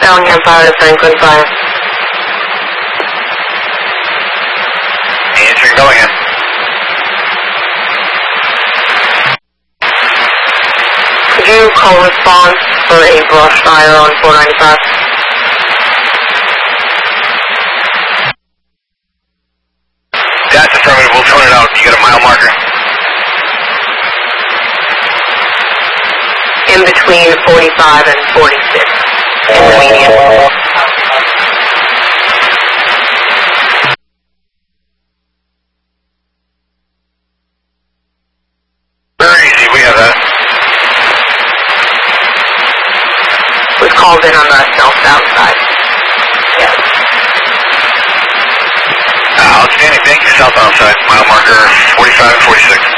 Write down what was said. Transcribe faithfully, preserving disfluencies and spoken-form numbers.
Bellingham Fire to Franklin Fire. Answering Bellingham. Could you call response for a brush fire on four ninety-five? That's affirmative. We'll tone it out. You got a mile marker? In between forty-five and forty-six. In the median. Very easy. We have that. Was called in on the south-south side. Yes. Uh, outstanding. Thank you. Southbound side. Mile marker forty-five and forty-six.